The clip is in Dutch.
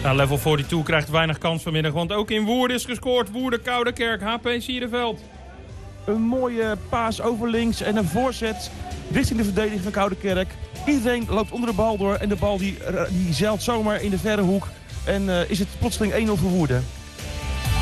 Nou, level 42 krijgt weinig kans vanmiddag, want ook in Woerden is gescoord. Woerden, Kouderkerk, HP Siereveld. Een mooie paas over links en een voorzet richting de verdediging van Kouderkerk. Iedereen loopt onder de bal door en de bal die zeilt zomaar in de verre hoek. En is het plotseling 1-0 voor Woerden.